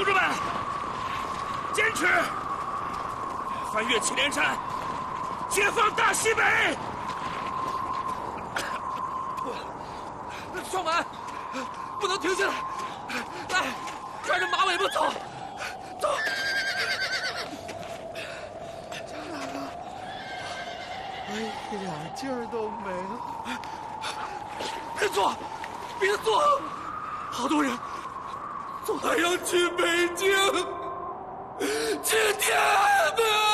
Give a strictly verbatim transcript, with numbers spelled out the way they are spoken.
志们，坚持，翻越祁连山，解放大西北！ 双满，不能停下来！来，拽着马尾巴走，走！ 江大哥，我一点劲儿都没了。 别坐，别坐！好多人，还要去北京，去天安门。